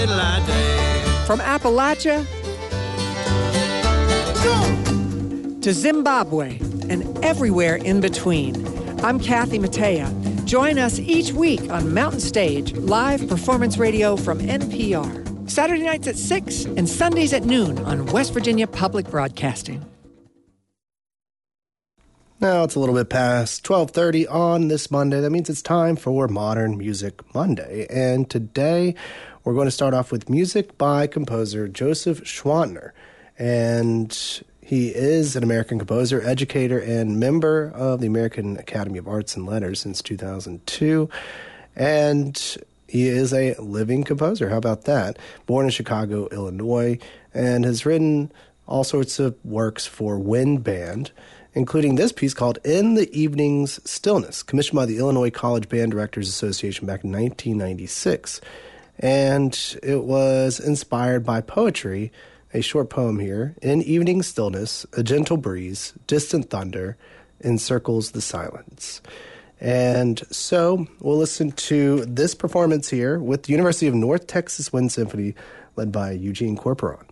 From Appalachia to Zimbabwe and everywhere in between, I'm Kathy Mattea. Join us each week on Mountain Stage, live performance radio from NPR. Saturday nights at 6 and Sundays at noon on West Virginia Public Broadcasting. Now it's a little bit past 12:30 on this Monday. That means it's time for Modern Music Monday. And today we're going to start off with music by composer Joseph Schwantner. And he is an American composer, educator, and member of the American Academy of Arts and Letters since 2002. And he is a living composer. How about that? Born in Chicago, Illinois, and has written all sorts of works for wind band, including this piece called In the Evening's Stillness, commissioned by the Illinois College Band Directors Association back in 1996. And it was inspired by poetry, a short poem here. In evening stillness, a gentle breeze, distant thunder, encircles the silence. And so we'll listen to this performance here with the University of North Texas Wind Symphony, led by Eugene Corporon.